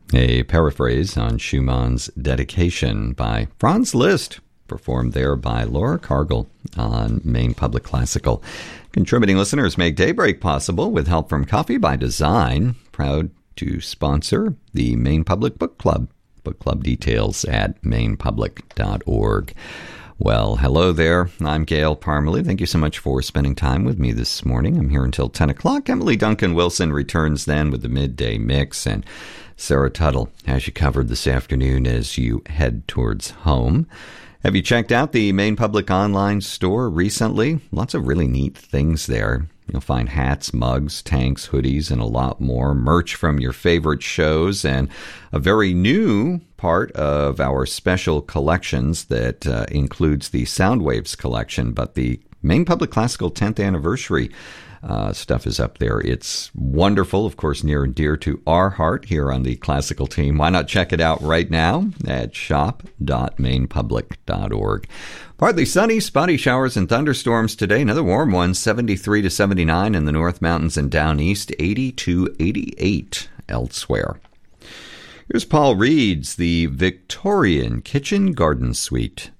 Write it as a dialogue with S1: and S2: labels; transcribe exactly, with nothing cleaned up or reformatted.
S1: A paraphrase on Schumann's Dedication by Franz Liszt, performed there by Laura Cargill on Maine Public Classical. Contributing listeners make Daybreak possible with help from Coffee by Design, proud to sponsor the Maine Public Book Club. Book club details at maine public dot org. Well, hello there. I'm Gail Parmalee. Thank you so much for spending time with me this morning. I'm here until ten o'clock. Emily Duncan Wilson returns then with the midday mix, and Sarah Tuttle has you covered this afternoon as you head towards home. Have you checked out the Maine Public online store recently? Lots of really neat things there. You'll find hats, mugs, tanks, hoodies, and a lot more. Merch from your favorite shows, and a very new part of our special collections that uh, includes the Soundwaves collection, but the Maine Public Classical tenth anniversary uh, stuff is up there. It's wonderful, of course, near and dear to our heart here on the classical team. Why not check it out right now at shop dot maine public dot org. Partly sunny, spotty showers and thunderstorms today. Another warm one, seventy-three to seventy-nine in the North Mountains and down east, eighty to eighty-eight elsewhere. Here's Paul Reed's The Victorian Kitchen Garden Suite.